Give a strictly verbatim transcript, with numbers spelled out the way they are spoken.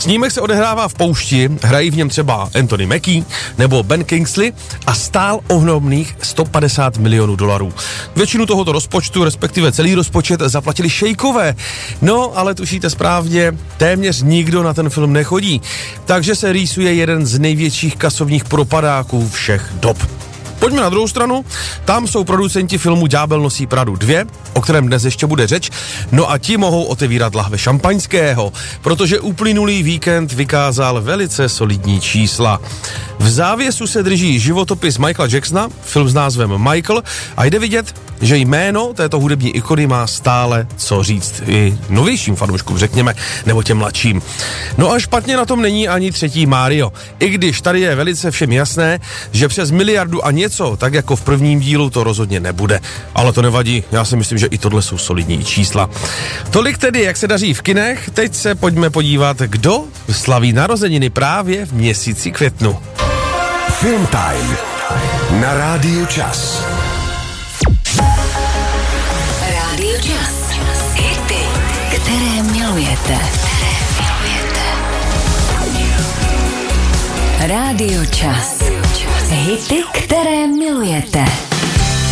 Snímek se odehrává v poušti, hrají v něm třeba Anthony Mackie nebo Ben Kingsley a stál ohromných sto padesát milionů dolarů. Většinu tohoto rozpočtu, respektive celý rozpočet, zaplatili šejkové. No, ale tušíte správně, téměř nikdo na ten film nechodí. Takže se rýsuje jeden z největších kasovních propadáků všech dob. Pojďme na druhou stranu, tam jsou producenti filmu Ďábel nosí Pradu dva, o kterém dnes ještě bude řeč, no a ti mohou otevírat lahve šampaňského, protože uplynulý víkend vykázal velice solidní čísla. V závěsu se drží životopis Michaela Jacksona, film s názvem Michael, a jde vidět, že jméno této hudební ikony má stále co říct i novějším fanouškům, řekněme, nebo těm mladším. No a špatně na tom není ani třetí Mario, i když tady je velice všem jasné, že přes miliardu a něco, tak jako v prvním dílu, to rozhodně nebude. Ale to nevadí, já si myslím, že i tohle jsou solidní čísla. Tolik tedy, jak se daří v kinech, teď se pojďme podívat, kdo slaví narozeniny právě v měsíci květnu. Film Time na Rádiu Čas. Rádio Čas. Hity, které milujete. Rádio Čas. Hity, které milujete.